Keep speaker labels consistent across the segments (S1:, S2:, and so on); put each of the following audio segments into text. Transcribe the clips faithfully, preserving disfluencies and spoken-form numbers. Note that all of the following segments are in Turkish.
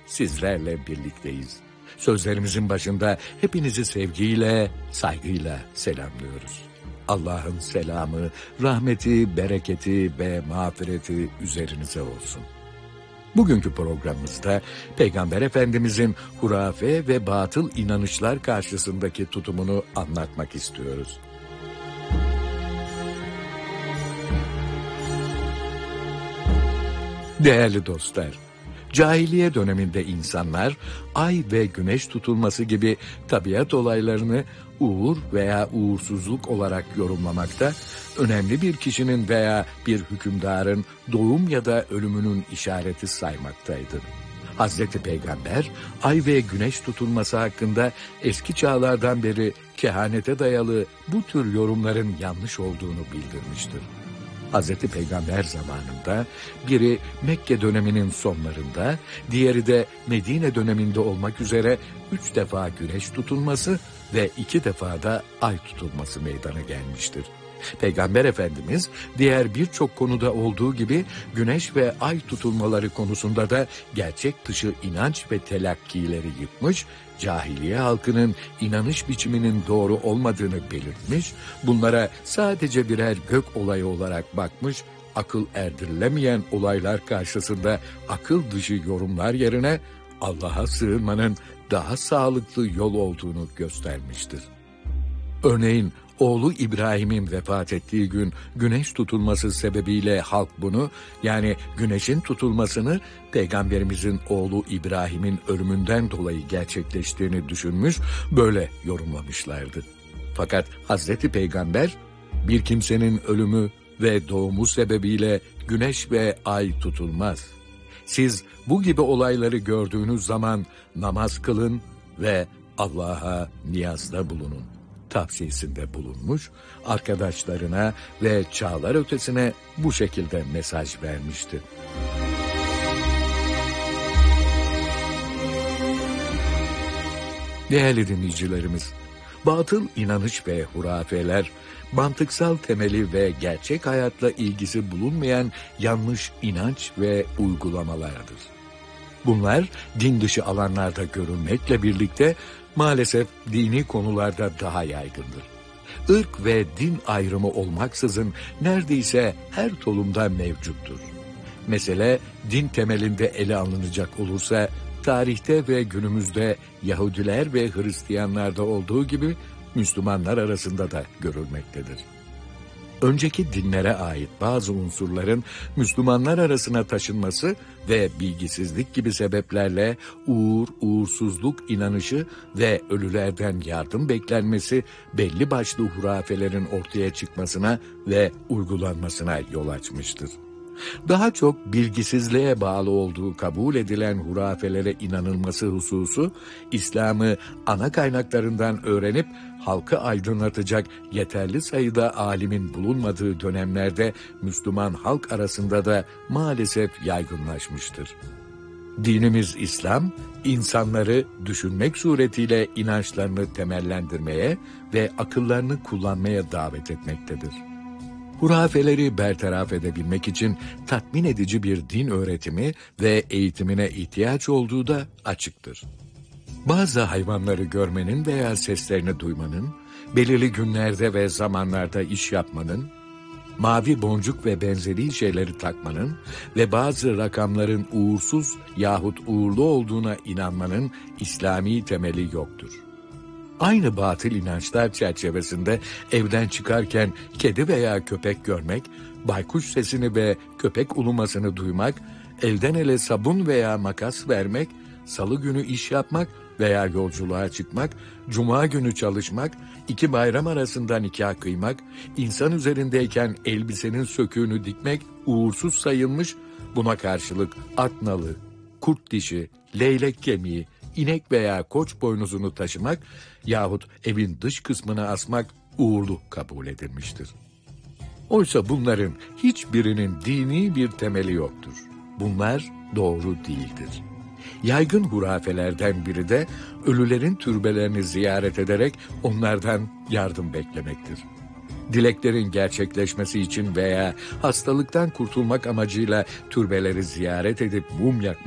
S1: sizlerle birlikteyiz. Sözlerimizin başında hepinizi sevgiyle, saygıyla selamlıyoruz. Allah'ın selamı, rahmeti, bereketi ve mağfireti üzerinize olsun. Bugünkü programımızda Peygamber Efendimizin hurafe ve batıl inanışlar karşısındaki tutumunu anlatmak istiyoruz. Değerli dostlar, cahiliye döneminde insanlar ay ve güneş tutulması gibi tabiat olaylarını uğur veya uğursuzluk olarak yorumlamakta, önemli bir kişinin veya bir hükümdarın doğum ya da ölümünün işareti saymaktaydı. Hazreti Peygamber, ay ve güneş tutulması hakkında eski çağlardan beri kehanete dayalı bu tür yorumların yanlış olduğunu bildirmiştir. Hazreti Peygamber zamanında biri Mekke döneminin sonlarında, diğeri de Medine döneminde olmak üzere üç defa güneş tutulması ve iki defa da ay tutulması meydana gelmiştir. Peygamber Efendimiz diğer birçok konuda olduğu gibi güneş ve ay tutulmaları konusunda da gerçek dışı inanç ve telakkileri yıkmış, cahiliye halkının inanış biçiminin doğru olmadığını belirtmiş, bunlara sadece birer gök olayı olarak bakmış, akıl erdirilemeyen olaylar karşısında akıl dışı yorumlar yerine Allah'a sığınmanın daha sağlıklı yol olduğunu göstermiştir. Örneğin oğlu İbrahim'in vefat ettiği gün güneş tutulması sebebiyle halk bunu, yani güneşin tutulmasını Peygamberimizin oğlu İbrahim'in ölümünden dolayı gerçekleştiğini düşünmüş, böyle yorumlamışlardı. Fakat Hazreti Peygamber, bir kimsenin ölümü ve doğumu sebebiyle güneş ve ay tutulmaz. Siz bu gibi olayları gördüğünüz zaman namaz kılın ve Allah'a niyazda bulunun tavsiyesinde bulunmuş, arkadaşlarına ve çağlar ötesine bu şekilde mesaj vermişti. Değerli dinleyicilerimiz, batıl inanış ve hurafeler, mantıksal temeli ve gerçek hayatla ilgisi bulunmayan yanlış inanç ve uygulamalardır. Bunlar din dışı alanlarda görülmekle birlikte maalesef dini konularda daha yaygındır. Irk ve din ayrımı olmaksızın neredeyse her toplumda mevcuttur. Mesele din temelinde ele alınacak olursa, tarihte ve günümüzde Yahudiler ve Hristiyanlarda olduğu gibi Müslümanlar arasında da görülmektedir. Önceki dinlere ait bazı unsurların Müslümanlar arasına taşınması ve bilgisizlik gibi sebeplerle uğur, uğursuzluk inanışı ve ölülerden yardım beklenmesi belli başlı hurafelerin ortaya çıkmasına ve uygulanmasına yol açmıştır. Daha çok bilgisizliğe bağlı olduğu kabul edilen hurafelere inanılması hususu, İslam'ı ana kaynaklarından öğrenip halkı aydınlatacak yeterli sayıda alimin bulunmadığı dönemlerde Müslüman halk arasında da maalesef yaygınlaşmıştır. Dinimiz İslam, insanları düşünmek suretiyle inançlarını temellendirmeye ve akıllarını kullanmaya davet etmektedir. Hurafeleri bertaraf edebilmek için tatmin edici bir din öğretimi ve eğitimine ihtiyaç olduğu da açıktır. Bazı hayvanları görmenin veya seslerini duymanın, belirli günlerde ve zamanlarda iş yapmanın, mavi boncuk ve benzeri şeyleri takmanın ve bazı rakamların uğursuz yahut uğurlu olduğuna inanmanın İslami temeli yoktur. Aynı batıl inançlar çerçevesinde evden çıkarken kedi veya köpek görmek, baykuş sesini ve köpek ulumasını duymak, elden ele sabun veya makas vermek, salı günü iş yapmak veya yolculuğa çıkmak, cuma günü çalışmak, iki bayram arasında nikah kıymak, insan üzerindeyken elbisenin söküğünü dikmek uğursuz sayılmış, buna karşılık at nalı, kurt dişi, leylek kemiği, inek veya koç boynuzunu taşımak yahut evin dış kısmına asmak uğurlu kabul edilmiştir. Oysa bunların hiçbirinin dini bir temeli yoktur. Bunlar doğru değildir. Yaygın hurafelerden biri de ölülerin türbelerini ziyaret ederek onlardan yardım beklemektir. Dileklerin gerçekleşmesi için veya hastalıktan kurtulmak amacıyla türbeleri ziyaret edip mum yakmak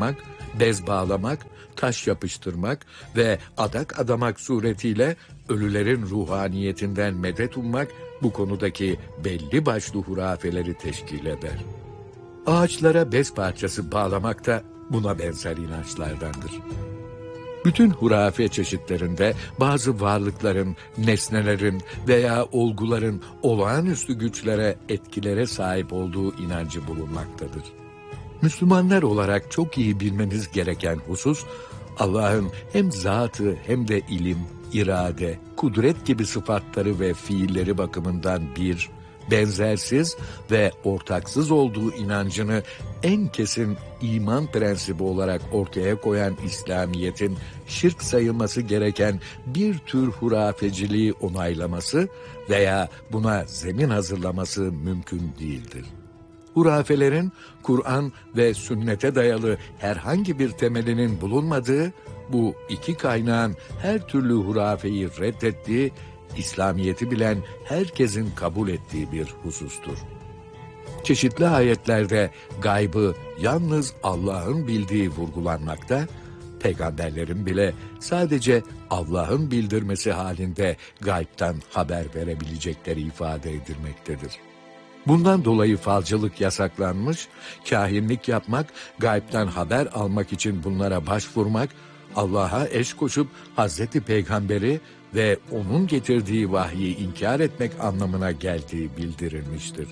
S1: bez bağlamak, taş yapıştırmak ve adak adamak suretiyle ölülerin ruhaniyetinden medet ummak bu konudaki belli başlı hurafeleri teşkil eder. Ağaçlara bez parçası bağlamak da buna benzer inançlardandır. Bütün hurafe çeşitlerinde bazı varlıkların, nesnelerin veya olguların olağanüstü güçlere, etkilere sahip olduğu inancı bulunmaktadır. Müslümanlar olarak çok iyi bilmemiz gereken husus, Allah'ın hem zatı hem de ilim, irade, kudret gibi sıfatları ve fiilleri bakımından bir, benzersiz ve ortaksız olduğu inancını en kesin iman prensibi olarak ortaya koyan İslamiyet'in şirk sayılması gereken bir tür hurafeciliği onaylaması veya buna zemin hazırlaması mümkün değildir. Hurafelerin Kur'an ve sünnete dayalı herhangi bir temelinin bulunmadığı, bu iki kaynağın her türlü hurafeyi reddettiği, İslamiyet'i bilen herkesin kabul ettiği bir husustur. Çeşitli ayetlerde gaybı yalnız Allah'ın bildiği vurgulanmakta, peygamberlerin bile sadece Allah'ın bildirmesi halinde gaybtan haber verebilecekleri ifade edilmektedir. Bundan dolayı falcılık yasaklanmış, kâhinlik yapmak, gaybtan haber almak için bunlara başvurmak, Allah'a eş koşup Hazreti Peygamber'i ve onun getirdiği vahyi inkar etmek anlamına geldiği bildirilmiştir.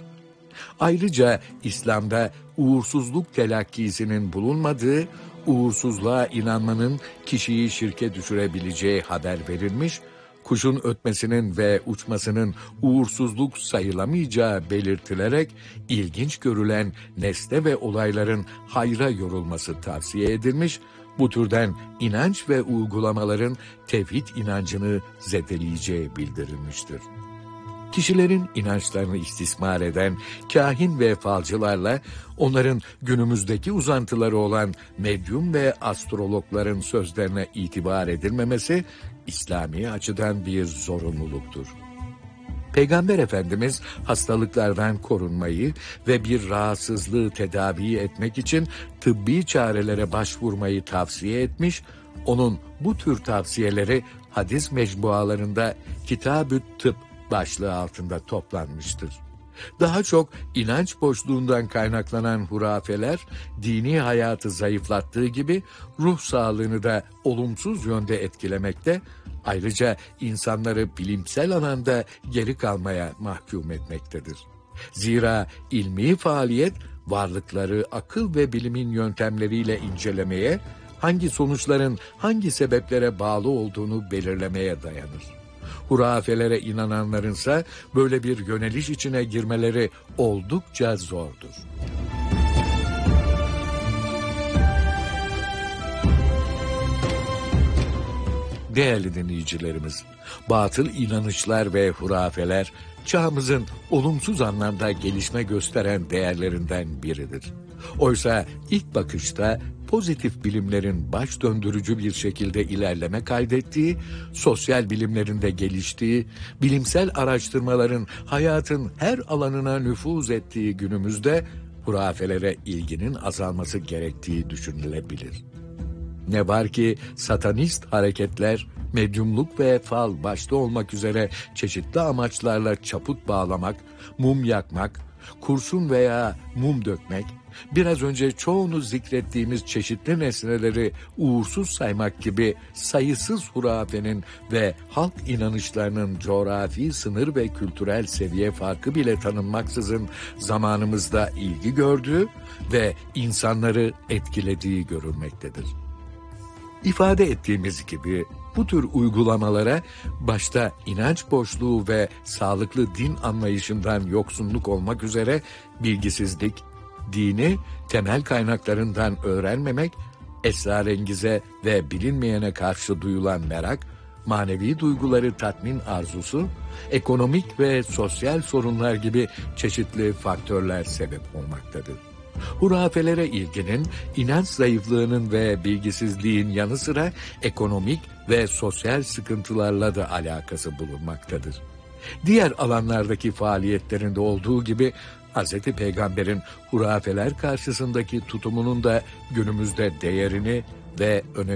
S1: Ayrıca İslam'da uğursuzluk telakkisinin bulunmadığı, uğursuzluğa inanmanın kişiyi şirke düşürebileceği haber verilmiş, kuşun ötmesinin ve uçmasının uğursuzluk sayılamayacağı belirtilerek ilginç görülen nesne ve olayların hayra yorulması tavsiye edilmiş, bu türden inanç ve uygulamaların tevhid inancını zedeleyeceği bildirilmiştir. Kişilerin inançlarını istismar eden kâhin ve falcılarla onların günümüzdeki uzantıları olan medyum ve astrologların sözlerine itibar edilmemesi İslami açıdan bir zorunluluktur. Peygamber Efendimiz hastalıklardan korunmayı ve bir rahatsızlığı tedavi etmek için tıbbi çarelere başvurmayı tavsiye etmiş, onun bu tür tavsiyeleri hadis mecmualarında Kitab-ı Tıp başlığı altında toplanmıştır. Daha çok inanç boşluğundan kaynaklanan hurafeler, dini hayatı zayıflattığı gibi ruh sağlığını da olumsuz yönde etkilemekte, ayrıca insanları bilimsel alanda geri kalmaya mahkum etmektedir. Zira ilmi faaliyet, varlıkları akıl ve bilimin yöntemleriyle incelemeye, hangi sonuçların hangi sebeplere bağlı olduğunu belirlemeye dayanır. Hurafelere inananlarınsa böyle bir yöneliş içine girmeleri oldukça zordur. Değerli dinleyicilerimiz, batıl inanışlar ve hurafeler çağımızın olumsuz anlamda gelişme gösteren değerlerinden biridir. Oysa ilk bakışta pozitif bilimlerin baş döndürücü bir şekilde ilerleme kaydettiği, sosyal bilimlerinde geliştiği, bilimsel araştırmaların hayatın her alanına nüfuz ettiği günümüzde hurafelere ilginin azalması gerektiği düşünülebilir. Ne var ki satanist hareketler, medyumluk ve fal başta olmak üzere çeşitli amaçlarla çaput bağlamak, mum yakmak, kurşun veya mum dökmek, biraz önce çoğunu zikrettiğimiz çeşitli nesneleri uğursuz saymak gibi sayısız hurafenin ve halk inanışlarının coğrafi sınır ve kültürel seviye farkı bile tanınmaksızın zamanımızda ilgi gördüğü ve insanları etkilediği görülmektedir. İfade ettiğimiz gibi bu tür uygulamalara başta inanç boşluğu ve sağlıklı din anlayışından yoksunluk olmak üzere bilgisizlik, dini temel kaynaklarından öğrenmemek, esrarengize ve bilinmeyene karşı duyulan merak, manevi duyguları tatmin arzusu, ekonomik ve sosyal sorunlar gibi çeşitli faktörler sebep olmaktadır. Hurafelere ilginin, inanç zayıflığının ve bilgisizliğin yanı sıra ekonomik ve sosyal sıkıntılarla da alakası bulunmaktadır. Diğer alanlardaki faaliyetlerinde olduğu gibi Hazreti Peygamber'in hurafeler karşısındaki tutumunun da günümüzde değerini ve önemini